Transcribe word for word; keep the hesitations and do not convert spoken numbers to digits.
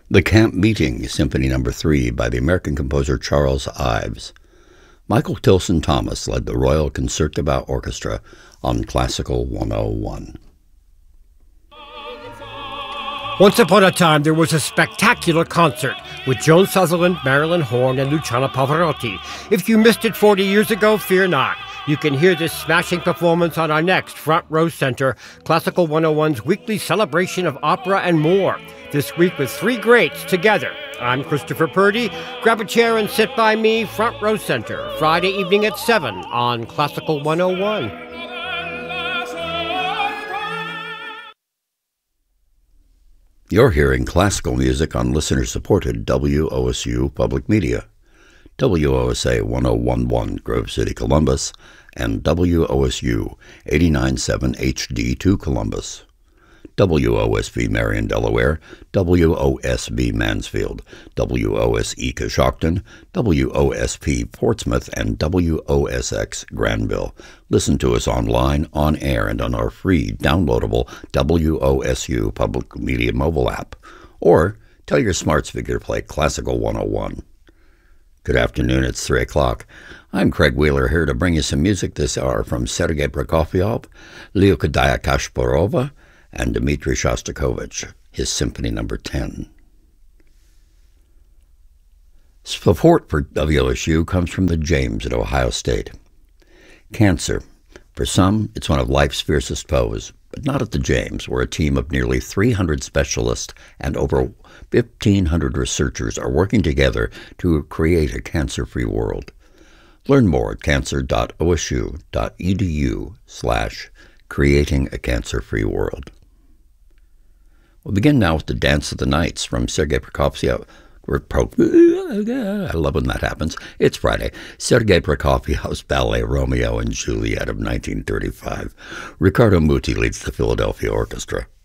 The Camp Meeting, Symphony Number three by the American composer Charles Ives. Michael Tilson Thomas led the Royal Concertgebouw Orchestra on Classical one oh one. Once upon a time, there was a spectacular concert with Joan Sutherland, Marilyn Horne, and Luciano Pavarotti. If you missed it forty years ago, fear not. You can hear this smashing performance on our next Front Row Center, Classical one oh one's weekly celebration of opera and more. This week with three greats together. I'm Christopher Purdy. Grab a chair and sit by me, Front Row Center, Friday evening at seven on Classical one oh one. You're hearing classical music on listener-supported W O S U Public Media, W O S A one oh one point one Grove City, Columbus, and W O S U eighty-nine point seven H D two Columbus, W O S B Marion, Delaware, W O S B Mansfield, W O S E Coshocton, W O S P Portsmouth, and W O S X Granville. Listen to us online, on air, and on our free downloadable W O S U Public Media mobile app. Or tell your smart speaker to play Classical one oh one. Good afternoon, it's three o'clock. I'm Craig Wheeler here to bring you some music this hour from Sergei Prokofiev, Leokadaya Kashparova, and Dmitri Shostakovich, his Symphony Number ten. Support for W O S U comes from the James at Ohio State. Cancer. For some, it's one of life's fiercest foes, but not at the James, where a team of nearly three hundred specialists and over fifteen hundred researchers are working together to create a cancer-free world. Learn more at cancer dot O S U dot E D U slash creating a cancer-free world. We'll begin now with the Dance of the Nights from Sergei Prokofiev. I love when that happens. It's Friday. Sergei Prokofiev's ballet Romeo and Juliet of nineteen thirty-five. Riccardo Muti leads the Philadelphia Orchestra.